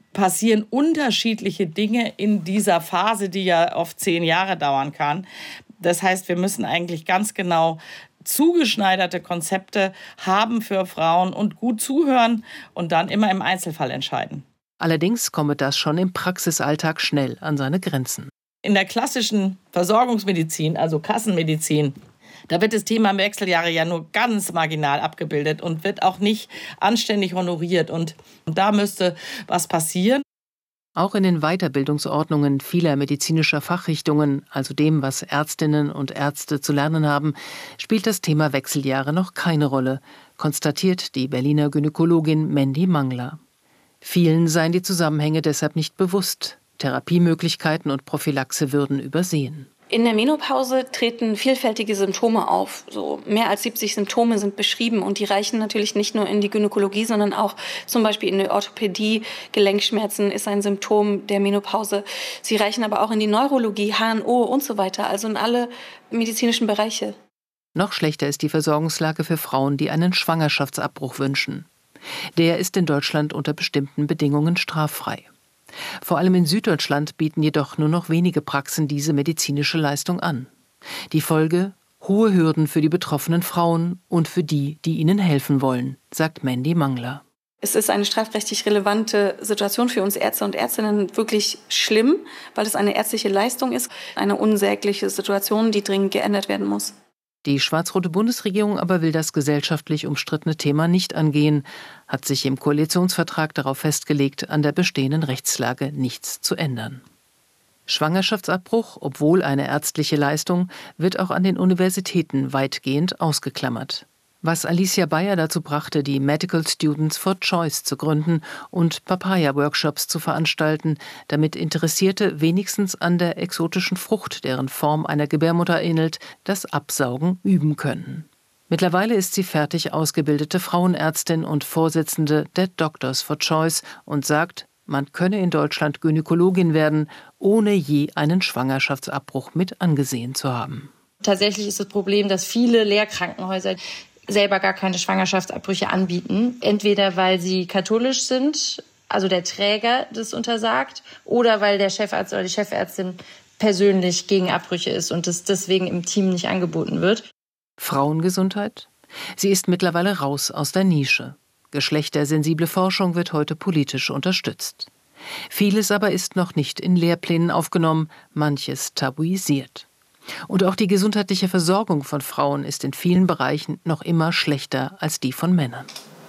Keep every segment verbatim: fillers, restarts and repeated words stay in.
passieren unterschiedliche Dinge in dieser Phase, die ja oft zehn Jahre dauern kann. Das heißt, wir müssen eigentlich ganz genau zugeschneiderte Konzepte haben für Frauen und gut zuhören und dann immer im Einzelfall entscheiden. Allerdings komme das schon im Praxisalltag schnell an seine Grenzen. In der klassischen Versorgungsmedizin, also Kassenmedizin, da wird das Thema Wechseljahre ja nur ganz marginal abgebildet und wird auch nicht anständig honoriert. Und da müsste was passieren. Auch in den Weiterbildungsordnungen vieler medizinischer Fachrichtungen, also dem, was Ärztinnen und Ärzte zu lernen haben, spielt das Thema Wechseljahre noch keine Rolle, konstatiert die Berliner Gynäkologin Mandy Mangler. Vielen seien die Zusammenhänge deshalb nicht bewusst. Therapiemöglichkeiten und Prophylaxe würden übersehen. In der Menopause treten vielfältige Symptome auf. So mehr als siebzig Symptome sind beschrieben und die reichen natürlich nicht nur in die Gynäkologie, sondern auch zum Beispiel in die Orthopädie. Gelenkschmerzen ist ein Symptom der Menopause. Sie reichen aber auch in die Neurologie, H N O und so weiter, also in alle medizinischen Bereiche. Noch schlechter ist die Versorgungslage für Frauen, die einen Schwangerschaftsabbruch wünschen. Der ist in Deutschland unter bestimmten Bedingungen straffrei. Vor allem in Süddeutschland bieten jedoch nur noch wenige Praxen diese medizinische Leistung an. Die Folge: hohe Hürden für die betroffenen Frauen und für die, die ihnen helfen wollen, sagt Mandy Mangler. Es ist eine strafrechtlich relevante Situation für uns Ärzte und Ärztinnen, wirklich schlimm, weil es eine ärztliche Leistung ist, eine unsägliche Situation, die dringend geändert werden muss. Die schwarz-rote Bundesregierung aber will das gesellschaftlich umstrittene Thema nicht angehen, hat sich im Koalitionsvertrag darauf festgelegt, an der bestehenden Rechtslage nichts zu ändern. Schwangerschaftsabbruch, obwohl eine ärztliche Leistung, wird auch an den Universitäten weitgehend ausgeklammert. Was Alicia Bayer dazu brachte, die Medical Students for Choice zu gründen und Papaya-Workshops zu veranstalten, damit Interessierte wenigstens an der exotischen Frucht, deren Form einer Gebärmutter ähnelt, das Absaugen üben können. Mittlerweile ist sie fertig ausgebildete Frauenärztin und Vorsitzende der Doctors for Choice und sagt, man könne in Deutschland Gynäkologin werden, ohne je einen Schwangerschaftsabbruch mit angesehen zu haben. Tatsächlich ist das Problem, dass viele Lehrkrankenhäuser selber gar keine Schwangerschaftsabbrüche anbieten. Entweder weil sie katholisch sind, also der Träger das untersagt, oder weil der Chefarzt oder die Chefärztin persönlich gegen Abbrüche ist und es deswegen im Team nicht angeboten wird. Frauengesundheit? Sie ist mittlerweile raus aus der Nische. Geschlechtersensible Forschung wird heute politisch unterstützt. Vieles aber ist noch nicht in Lehrplänen aufgenommen, manches tabuisiert. Und auch die gesundheitliche Versorgung von Frauen ist in vielen Bereichen noch immer schlechter als die von Männern.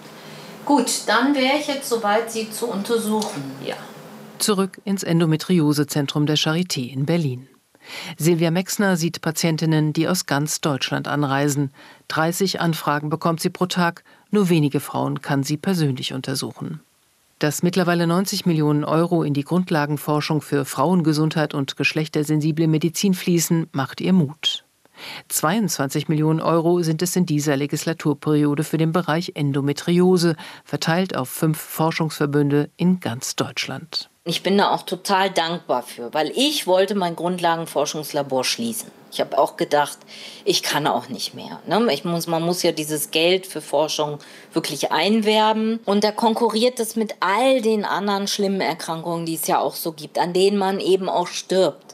Gut, dann wäre ich jetzt soweit, Sie zu untersuchen. Ja. Zurück ins Endometriosezentrum der Charité in Berlin. Silvia Mexner sieht Patientinnen, die aus ganz Deutschland anreisen. dreißig Anfragen bekommt sie pro Tag, nur wenige Frauen kann sie persönlich untersuchen. Dass mittlerweile neunzig Millionen Euro in die Grundlagenforschung für Frauengesundheit und geschlechtersensible Medizin fließen, macht ihr Mut. zweiundzwanzig Millionen Euro sind es in dieser Legislaturperiode für den Bereich Endometriose, verteilt auf fünf Forschungsverbünde in ganz Deutschland. Ich bin da auch total dankbar für, weil ich wollte mein Grundlagenforschungslabor schließen. Ich habe auch gedacht, ich kann auch nicht mehr. Ne? Ich muss, man muss ja dieses Geld für Forschung wirklich einwerben. Und da konkurriert es mit all den anderen schlimmen Erkrankungen, die es ja auch so gibt, an denen man eben auch stirbt.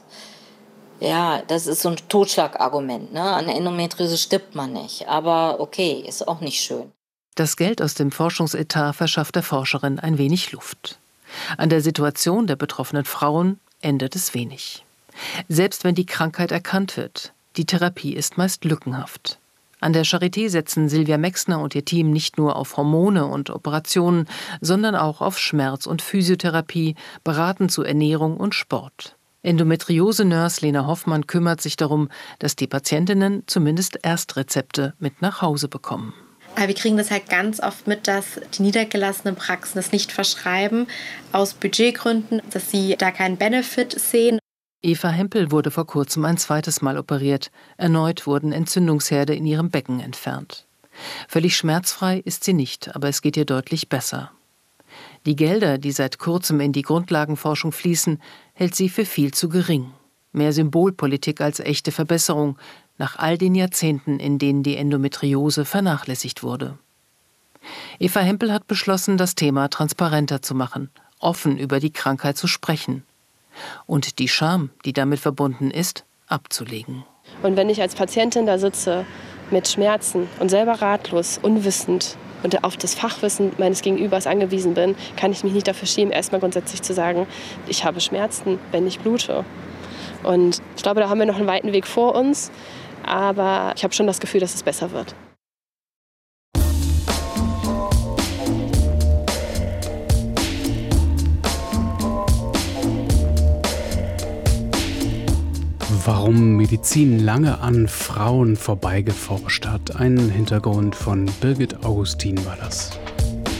Ja, das ist so ein Totschlagargument. Ne? An Endometriose stirbt man nicht. Aber okay, ist auch nicht schön. Das Geld aus dem Forschungsetat verschafft der Forscherin ein wenig Luft. An der Situation der betroffenen Frauen ändert es wenig. Selbst wenn die Krankheit erkannt wird, die Therapie ist meist lückenhaft. An der Charité setzen Silvia Mexner und ihr Team nicht nur auf Hormone und Operationen, sondern auch auf Schmerz- und Physiotherapie, beraten zu Ernährung und Sport. Endometriose-Nurse Lena Hoffmann kümmert sich darum, dass die Patientinnen zumindest Erstrezepte mit nach Hause bekommen. Aber wir kriegen das halt ganz oft mit, dass die niedergelassenen Praxen das nicht verschreiben, aus Budgetgründen, dass sie da keinen Benefit sehen. Eva Hempel wurde vor kurzem ein zweites Mal operiert. Erneut wurden Entzündungsherde in ihrem Becken entfernt. Völlig schmerzfrei ist sie nicht, aber es geht ihr deutlich besser. Die Gelder, die seit kurzem in die Grundlagenforschung fließen, hält sie für viel zu gering. Mehr Symbolpolitik als echte Verbesserung, nach all den Jahrzehnten, in denen die Endometriose vernachlässigt wurde. Eva Hempel hat beschlossen, das Thema transparenter zu machen, offen über die Krankheit zu sprechen und die Scham, die damit verbunden ist, abzulegen. Und wenn ich als Patientin da sitze mit Schmerzen und selber ratlos, unwissend und auf das Fachwissen meines Gegenübers angewiesen bin, kann ich mich nicht dafür schämen, erstmal grundsätzlich zu sagen, ich habe Schmerzen, wenn ich blute. Und ich glaube, da haben wir noch einen weiten Weg vor uns, aber ich habe schon das Gefühl, dass es besser wird. Warum Medizin lange an Frauen vorbeigeforscht hat. Ein Hintergrund von Birgit Augustin war das.